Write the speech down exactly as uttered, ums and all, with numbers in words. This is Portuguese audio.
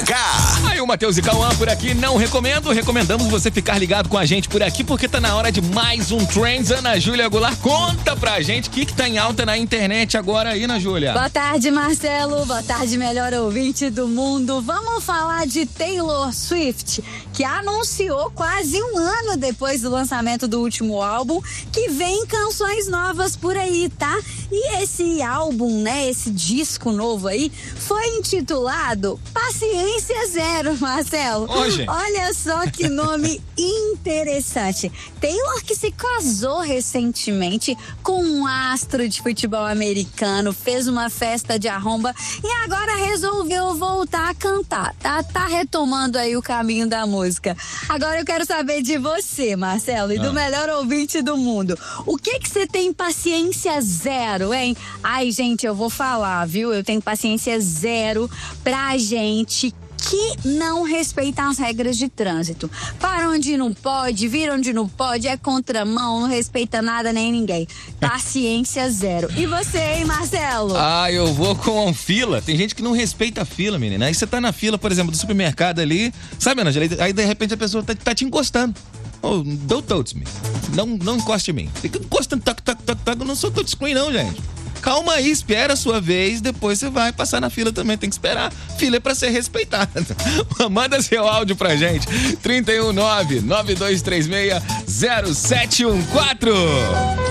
H. Aí o Matheus e Cauã por aqui, não recomendo, recomendamos você ficar ligado com a gente por aqui, porque tá na hora de mais um Trends. Ana Júlia Goulart, conta pra gente o que que tá em alta na internet agora aí, Ana Júlia. Boa tarde, Marcelo, boa tarde, melhor ouvinte do mundo. Vamos falar de Taylor Swift, que anunciou quase um ano depois do lançamento do último álbum, que vem canções novas por aí, tá? E esse álbum, né, esse disco novo aí, foi intitulado Paciência Zero, Marcelo. Hoje. Olha só que nome interessante. Taylor, que se casou recentemente com um astro de futebol americano, fez uma festa de arromba e agora resolveu voltar a cantar, tá? Tá retomando aí o caminho da música. Agora eu quero saber de você, Marcelo, e do ah. melhor ouvinte do mundo. O que que você tem paciência zero, hein? Ai, gente, eu vou falar, viu? Eu tenho paciência zero pra gente que não respeita as regras de trânsito. Para onde não pode, vira onde não pode, é contramão, não respeita nada nem ninguém. Paciência zero. E você, hein, Marcelo? Ah, eu vou com fila. Tem gente que não respeita a fila, menina. Aí você tá na fila, por exemplo, do supermercado ali, sabe, Ana Júlia? Aí de repente a pessoa tá, tá te encostando. Oh, don't touch me. Não, não encoste em mim. Fica encostando, tac, tac, tac, tac. Eu não sou touchscreen não, gente. Calma aí, espera a sua vez, depois você vai passar na fila também, tem que esperar. Fila é pra ser respeitada. Manda seu áudio pra gente, trinta e um nove, nove dois três seis, zero sete um quatro.